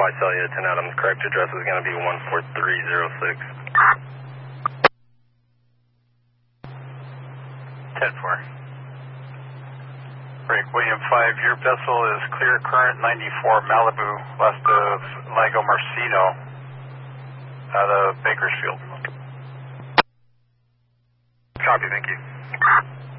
I tell you 10 Adams, correct address is going to be 14306. 10-4. Break William 5, your vessel is clear current 94 Malibu, west of Lago Marcino, out of Bakersfield. Copy, thank you.